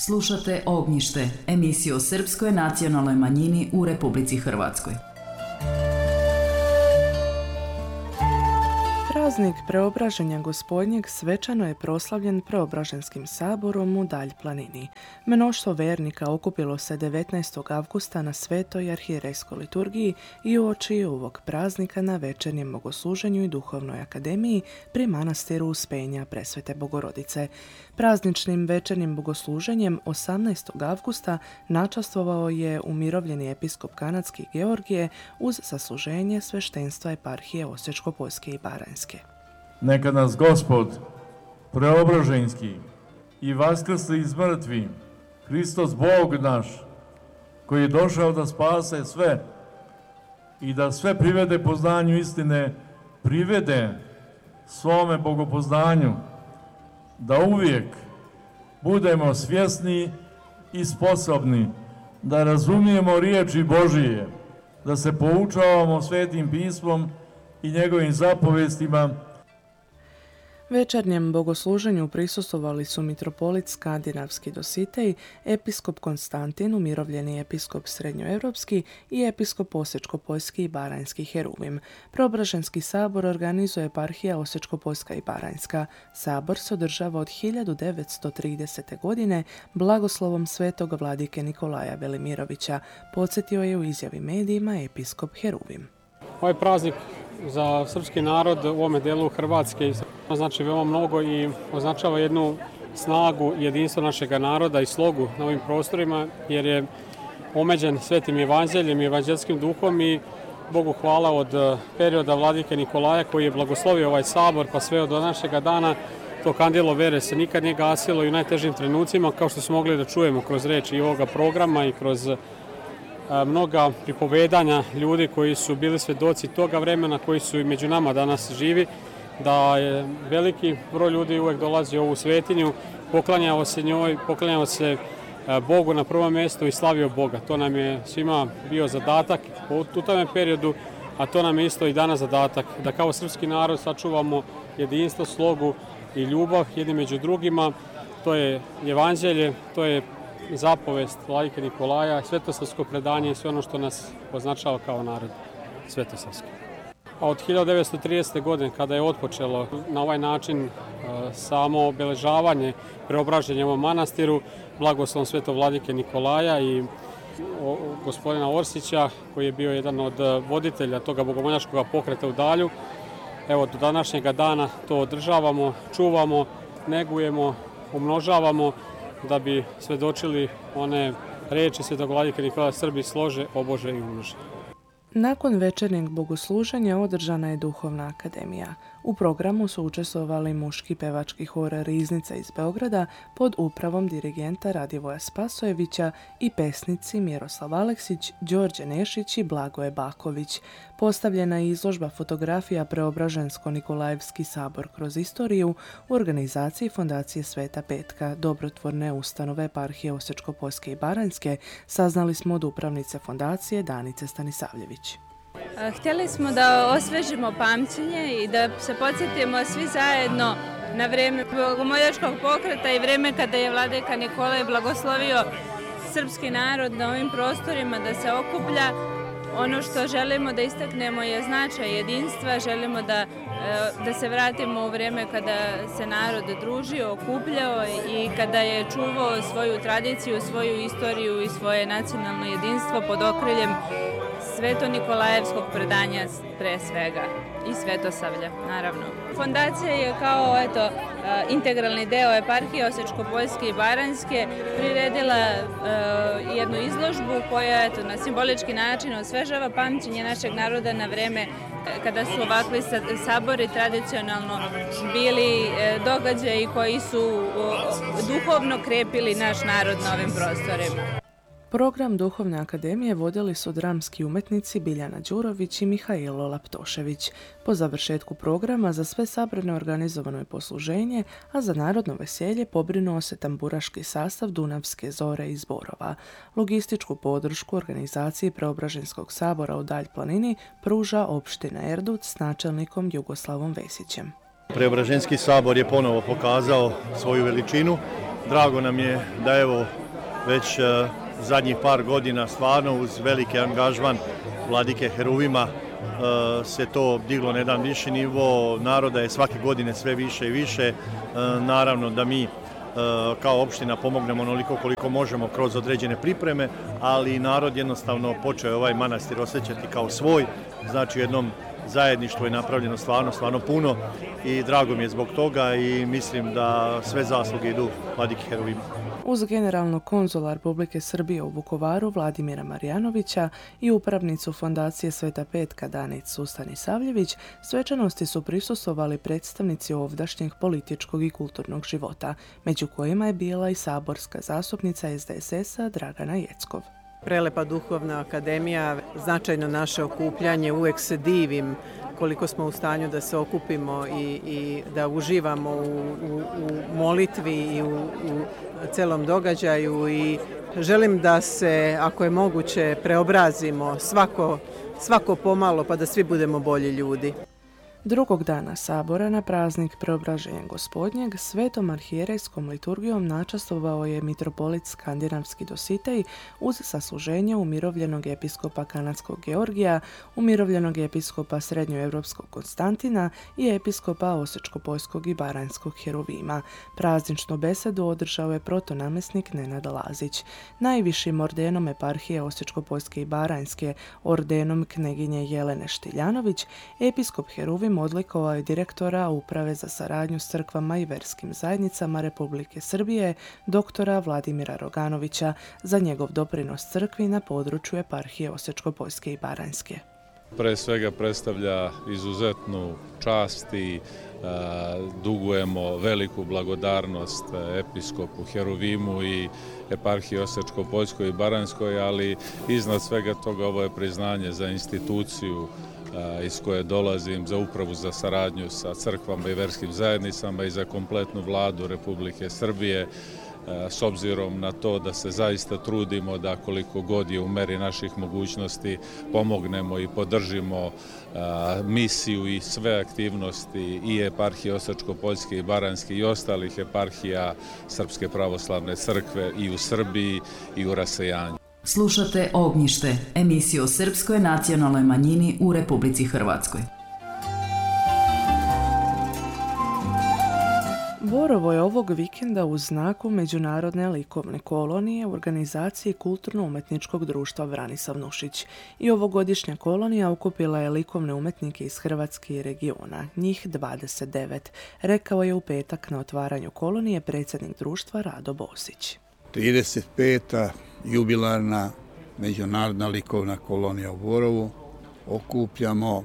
Slušate Ognjište, emisiju o srpskoj nacionalnoj manjini u Republici Hrvatskoj. Praznik Preobraženja Gospodnjeg svečano je proslavljen Preobraženskim saborom u Dalj planini. Mnoštvo vernika okupilo se 19. avgusta na Svetoj arhijerejskoj liturgiji i uoči ovog praznika na večernjem bogosluženju i duhovnoj akademiji pri manastiru Uspenja Presvete Bogorodice. Prazničnim večernjim bogosluženjem 18. avgusta načastvovao je umirovljeni episkop kanadski Georgije uz sasluženje sveštenstva eparhije Osječko-poljske i Baranjske. Neka nas Gospod preobraženski i vaskrsli iz mrtvi, Hristos Bog naš, koji je došao da spase sve i da sve privede poznanju istine, privede svome bogopoznanju, da uvijek budemo svjesni i sposobni da razumijemo riječi Božije, da se poučavamo Svetim pismom i njegovim zapovestima. Večernjem bogosluženju prisustvovali su mitropolit Skandinavski Dositej, episkop Konstantin, umirovljeni episkop Srednjoevropski i episkop Osječko-poljski i Baranjski Heruvim. Preobraženski sabor organizuje eparhija Osječko-poljska i Baranjska. Sabor se održava od 1930. godine blagoslovom svetog vladike Nikolaja Velimirovića, podsjetio je u izjavi medijima episkop Heruvim. Ovaj praznik za srpski narod u ovome delu Hrvatske znači veoma mnogo i označava jednu snagu i jedinstvo našega naroda i slogu na ovim prostorima, jer je omeđen svetim evanđeljem i evanđelskim duhom i Bogu hvala od perioda vladike Nikolaja koji je blagoslovio ovaj sabor pa sve od današnjega dana. To kandilo vere se nikad nije gasilo i u najtežim trenucima, kao što smo mogli da čujemo kroz reči i ovoga programa i kroz mnoga pripovedanja ljudi koji su bili svedoci toga vremena, koji su i među nama danas živi, da je veliki broj ljudi uvek dolazi u ovu svetinju, poklanjao se njoj, poklanjao se Bogu na prvom mjestu i slavio Boga. To nam je svima bio zadatak u tom periodu, a to nam je isto i danas zadatak, da kao srpski narod sačuvamo jedinstvo, slogu i ljubav jedni među drugima. To je evanđelje, to je zapovest vladike Nikolaja, svetosavsko predanje i sve ono što nas označava kao narod svetosavski. A od 1930. godine, kada je otpočelo na ovaj način samo obeležavanje preobraženja u ovom manastiru, blagoslovom svetog vladike Nikolaja i gospodina Orsića, koji je bio jedan od voditelja toga bogomoljačkog pokreta u Dalju, evo do današnjega dana to održavamo, čuvamo, negujemo, umnožavamo, da bi svedočili one reči svetog vladike Nikolaja: Srbi slože, obože i umnože. Nakon večernjeg bogosluženja održana je duhovna akademija. U programu su učestvovali muški pevački hor Riznica iz Beograda pod upravom dirigenta Radivoja Spasojevića i pesnici Miroslav Aleksić, Đorđe Nešić i Blagoje Baković. Postavljena je izložba fotografija Preobražensko-Nikolajevski sabor kroz istoriju u organizaciji Fondacije Sveta Petka, dobrotvorne ustanove eparhije Osječko-poljske i Baranjske, saznali smo od upravnice fondacije Danice Stanisavljević. Htjeli smo da osvežimo pamćenje i da se podsjetimo svi zajedno na vrijeme bogomoljačkog pokreta i vrijeme kada je vladika Nikolaj blagoslovio srpski narod na ovim prostorima da se okuplja. Ono što želimo da istaknemo je značaj jedinstva, želimo da se vratimo u vrijeme kada se narod družio, okupljao i kada je čuvao svoju tradiciju, svoju istoriju i svoje nacionalno jedinstvo pod okriljem Sveto-Nikolajevskog predanja pre svega i Svetosavlja, naravno. Fondacija je kao integralni deo eparhije Osječko-poljske i Baranjske priredila jednu izložbu koja na simbolički način osvežava pamćenje našeg naroda na vreme kada su ovakvi sabori tradicionalno bili događaji koji su duhovno krepili naš narod na ovim prostorima. Program Duhovne akademije vodili su dramski umetnici Biljana Đurović i Mihajlo Laptošević. Po završetku programa za sve sabrane organizovano je posluženje, a za narodno veselje pobrinuo se tamburaški sastav Dunavske zore iz Borova. Logističku podršku organizaciji Preobraženskog sabora u Dalj planini pruža opština Erdut s načelnikom Jugoslavom Vesićem. Preobraženski sabor je ponovo pokazao svoju veličinu Drago nam je da evo već zadnjih par godina stvarno uz veliki angažman vladike Heruvima se to diglo na jedan viši nivo, naroda je svake godine sve više i više. Naravno da mi kao opština pomognemo onoliko koliko možemo kroz određene pripreme, ali narod jednostavno počeo ovaj manastir osjećati kao svoj, znači u jednom zajedništvu je napravljeno stvarno puno i drago mi je zbog toga i mislim da sve zasluge idu vladiki Heruvima. Uz generalnog konzula Republike Srbije u Vukovaru Vladimira Marjanovića i upravnicu Fondacije Sveta Petka Danicu Stanisavljević, svečanosti su prisustvovali predstavnici ovdašnjeg političkog i kulturnog života, među kojima je bila i saborska zastupnica SDSS-a Dragana Jeckov. Prelepa duhovna akademija, značajno naše okupljanje, uvek se divim koliko smo u stanju da se okupimo i da uživamo u molitvi i u celom događaju i želim da se, ako je moguće, preobrazimo svako pomalo pa da svi budemo bolji ljudi. Drugog dana sabora na praznik Preobraženja Gospodnjeg svetom arhijerejskom liturgijom načastvovao je mitropolit Skandinavski Dositej uz sasluženje umirovljenog episkopa kanadskog Georgija, umirovljenog episkopa srednjoevropskog Konstantina i episkopa Osječko-poljskog i Baranjskog Heruvima. Prazničnu besedu održao je protonamjesnik Nenad Lazić. Najvišim ordenom eparhije Osječko-poljske i Baranjske, ordenom kneginje Jelene Štiljanović, episkop Heruvim odlikovao je direktora Uprave za saradnju s crkvama i verskim zajednicama Republike Srbije, doktora Vladimira Roganovića, za njegov doprinos crkvi na području eparhije Osječko-poljske i Baranjske. Pre svega predstavlja izuzetnu čast i dugujemo veliku blagodarnost episkopu Heruvimu i eparhiji Osječko-poljskoj i Baranjskoj, ali iznad svega toga ovo je priznanje za instituciju iz koje dolazim, za Upravu za saradnju sa crkvama i verskim zajednicama i za kompletnu vladu Republike Srbije, s obzirom na to da se zaista trudimo da koliko god je u meri naših mogućnosti pomognemo i podržimo misiju i sve aktivnosti i eparhije Osječko-poljske i Baranjske i ostalih eparhija Srpske pravoslavne crkve i u Srbiji i u rasejanju. Slušate Ognjište, emisiju o srpskoj nacionalnoj manjini u Republici Hrvatskoj. Borovo je ovog vikenda u znaku Međunarodne likovne kolonije u organizaciji Kulturno-umetničkog društva Branislav Nušić. I ovogodišnja kolonija okupila je likovne umetnike iz Hrvatske i regiona, njih 29, rekao je u petak na otvaranju kolonije predsjednik društva Rado Bosić. 35. jubilarna Međunarodna likovna kolonija u Borovu. Okupljamo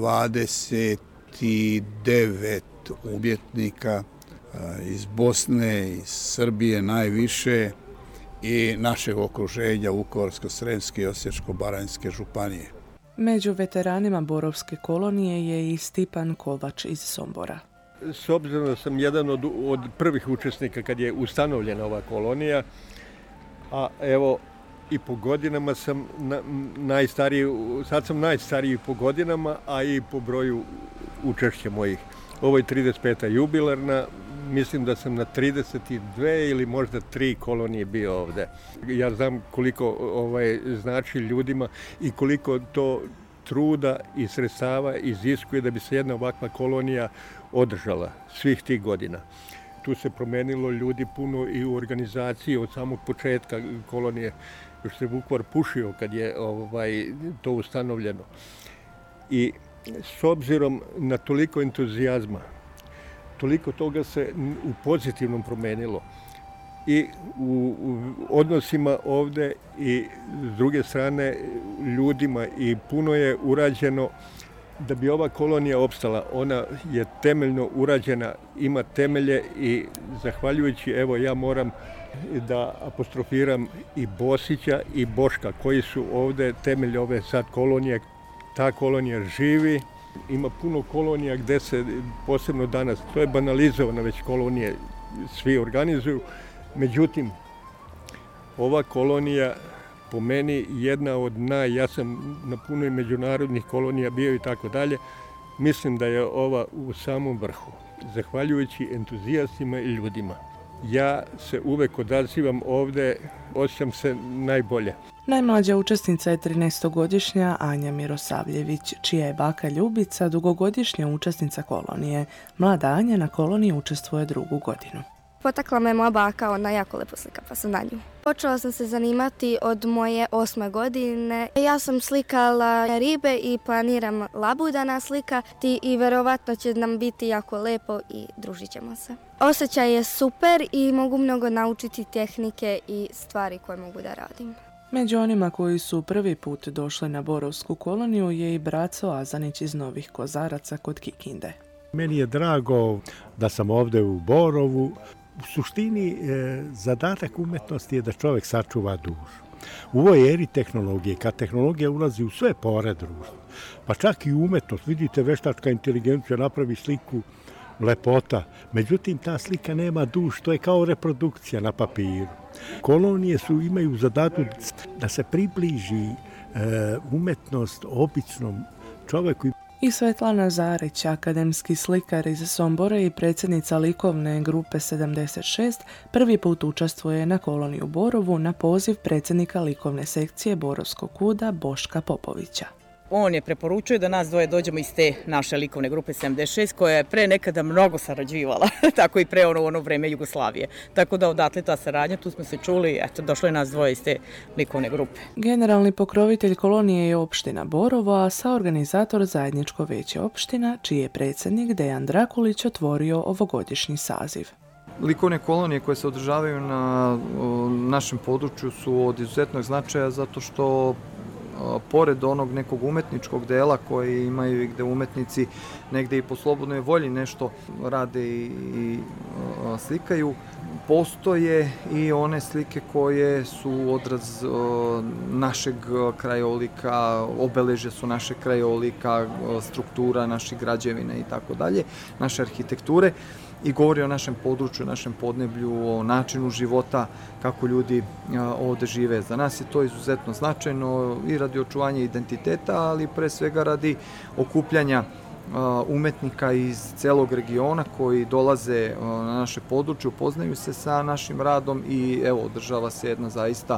29 umjetnika iz Bosne, iz Srbije najviše i našeg okruženja Vukovarsko-srijemske i Osječko-baranjske županije. Među veteranima borovske kolonije je i Stipan Kovač iz Sombora. S obzirom da sam jedan od prvih učesnika kad je ustanovljena ova kolonija, a evo i po godinama sam najstariji, sad sam najstariji po godinama, a i po broju učešća mojih. Ovo je 35. jubilarna, mislim da sam na 32 ili možda 3 kolonije bio ovde. Ja znam koliko znači ljudima i koliko to truda i sredstava iziskuje da bi se jedna ovakva kolonija održala svih tih godina. Tu se promenilo ljudi puno i u organizaciji od samog početka kolonije, još se Vukovar pušio kad je to ustanovljeno. I s obzirom na toliko entuzijazma, toliko toga se u pozitivnom promenilo i u odnosima ovde i s druge strane ljudima i puno je urađeno da bi ova kolonija opstala. Ona je temeljno urađena, ima temelje i zahvaljujući, evo ja moram da apostrofiram i Bosića i Boška koji su ovde temelj ove sad kolonije. Ta kolonija živi, ima puno kolonija gde se posebno danas, to je banalizovano već kolonije, svi organizuju. Međutim, ova kolonija po meni jedna od ja sam na puno međunarodnih kolonija bio i tako dalje, mislim da je ova u samom vrhu, zahvaljujući entuzijastima i ljudima. Ja se uvek odazivam ovde, osjećam se najbolje. Najmlađa učesnica je 13-godišnja Anja Mirosavljević, čija je baka Ljubica dugogodišnja učesnica kolonije. Mlada Anja na koloniji učestvuje 2. godinu. Potakla me moja baka, ona jako lepo slika, pa sam na nju. Počela sam se zanimati od moje 8. godine. Ja sam slikala ribe i planiram labuda naslikati i verovatno će nam biti jako lepo i družit ćemo se. Osjećaj je super i mogu mnogo naučiti tehnike i stvari koje mogu da radim. Među onima koji su prvi put došli na borovsku koloniju je i Braco Azanić iz Novih Kozaraca kod Kikinde. Meni je drago da sam ovde u Borovu. U suštini, zadatak umetnosti je da čovjek sačuva dušu. U ovoj eri tehnologije, kad tehnologija ulazi u sve pore društva, pa čak i umetnost, vidite, veštačka inteligencija napravi sliku, lepota, međutim ta slika nema dušu, to je kao reprodukcija na papiru. Kolonije imaju zadatak da se približi umetnost običnom čovjeku. I Svetlana Zarić, akademski slikar iz Sombora i predsjednica likovne grupe 76, prvi put učestvuje na koloniji u Borovu na poziv predsjednika likovne sekcije Borovskog KUD-a Boška Popovića. On je preporučio da nas dvoje dođemo iz te naše likovne grupe 76 koja je pre nekada mnogo sarađivala, tako i pre ono vreme Jugoslavije. Tako da odatle ta saradnja, tu smo se čuli, eto, došlo je nas dvoje iz te likovne grupe. Generalni pokrovitelj kolonije je opština Borovo, a saorganizator zajedničko veće opština, čiji je predsjednik Dejan Drakulić otvorio ovogodišnji saziv. Likovne kolonije koje se održavaju na našem području su od izuzetnog značaja zato što pored onog nekog umetničkog dela koji imaju i gde umetnici negde i po slobodnoj volji nešto rade i slikaju, postoje i one slike koje su odraz našeg krajolika, obeležja su našeg krajolika, struktura naših građevina i tako dalje, naše arhitekture. I govori o našem području, našem podneblju, o načinu života, kako ljudi ovde žive. Za nas je to izuzetno značajno i radi očuvanja identiteta, ali pre svega radi okupljanja umetnika iz celog regiona koji dolaze na naše područje, upoznaju se sa našim radom i evo, održava se jedna zaista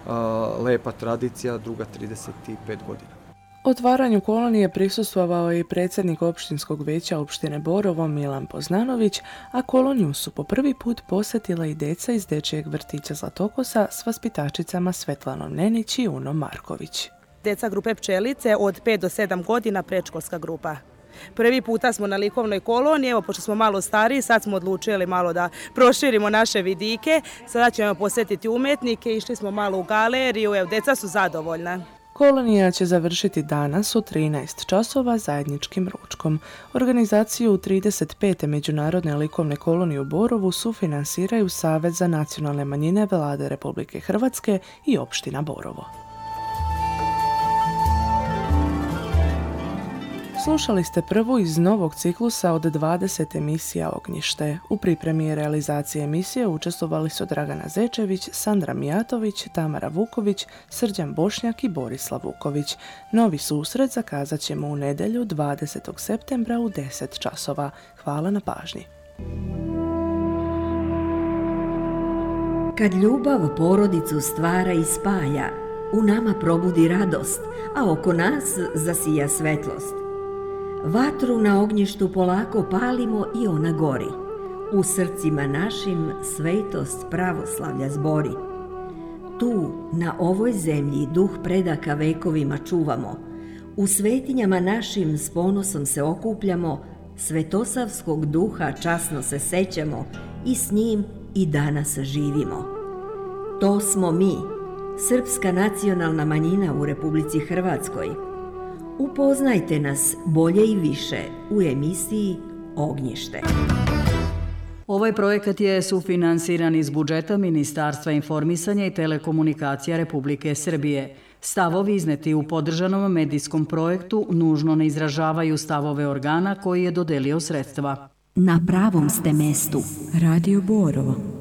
lepa tradicija, druga 35 godina. Otvaranju kolonije prisustvovao je i predsjednik opštinskog veća opštine Borovo Milan Poznanović, a koloniju su po prvi put posjetila i deca iz dečijeg vrtića Zlatokosa s vaspitačicama Svetlanom Nenić i Unom Marković. Deca grupe Pčelice od 5 do 7 godina, predškolska grupa. Prvi puta smo na likovnoj koloniji, evo pošto smo malo stariji, sad smo odlučili malo da proširimo naše vidike. Sada ćemo posjetiti umetnike, išli smo malo u galeriju, evo deca su zadovoljna. Kolonija će završiti danas u 13 časova zajedničkim ručkom. Organizaciju 35. Međunarodne likovne kolonije u Borovu sufinansiraju Savez za nacionalne manjine Vlade Republike Hrvatske i opština Borovo. Slušali ste prvu iz novog ciklusa od 20 emisija Ognjište. U pripremi i realizaciji emisije učestvovali su Dragana Zečević, Sandra Mijatović, Tamara Vuković, Srđan Bošnjak i Borislav Vuković. Novi susret zakazat ćemo u nedjelju 20. septembra u 10 časova. Hvala na pažnji. Kad ljubav porodicu stvara i spaja, u nama probudi radost, a oko nas zasija svetlost. Vatru na ognjištu polako palimo i ona gori. U srcima našim svetost pravoslavlja zbori. Tu, na ovoj zemlji, duh predaka vekovima čuvamo. U svetinjama našim s ponosom se okupljamo, svetosavskog duha časno se sećamo i s njim i danas živimo. To smo mi, srpska nacionalna manjina u Republici Hrvatskoj. Upoznajte nas bolje i više u emisiji Ognjište. Ovaj projekat je sufinansiran iz budžeta Ministarstva informisanja i telekomunikacija Republike Srbije. Stavovi izneti u podržanom medijskom projektu nužno ne izražavaju stavove organa koji je dodelio sredstva. Na pravom ste mestu. Radio Borovo.